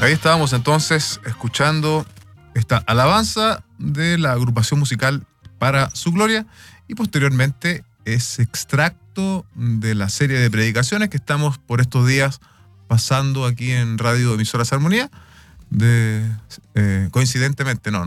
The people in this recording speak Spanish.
Ahí estábamos entonces escuchando esta alabanza de la agrupación musical Para Su Gloria y posteriormente ese extracto de la serie de predicaciones que estamos por estos días pasando aquí en Radio Emisoras Armonía. Coincidentemente, no